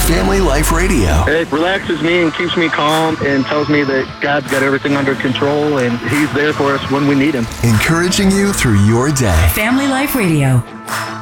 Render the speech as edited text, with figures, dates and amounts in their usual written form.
Family Life Radio. It relaxes me and keeps me calm and tells me that God's got everything under control and He's there for us when we need Him. Encouraging you through your day. Family Life Radio.